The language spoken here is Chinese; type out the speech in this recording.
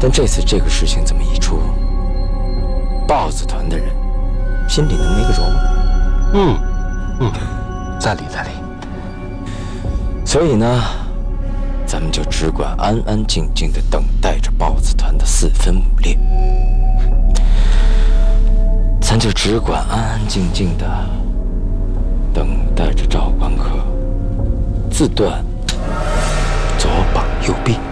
但这次这个事情这么一出，豹子团的人心里能没个琢磨？ 在理。 所以呢，咱们就只管安安静静地等待着豹子团的4分5裂。咱就只管安安静静地等待着赵关客自断左膀右臂。